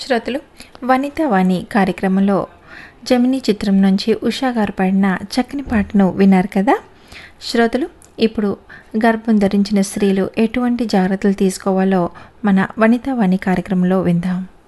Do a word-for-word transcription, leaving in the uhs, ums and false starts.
శ్రోతలు వనితా వాణి కార్యక్రమంలో జమినీ చిత్రం నుంచి ఉషా గారు పాడిన చక్కని పాటను విన్నారు కదా. శ్రోతలు, ఇప్పుడు గర్భం ధరించిన స్త్రీలు ఎటువంటి జాగ్రత్తలు తీసుకోవాలో మన వనితా వాణి కార్యక్రమంలో విందాం.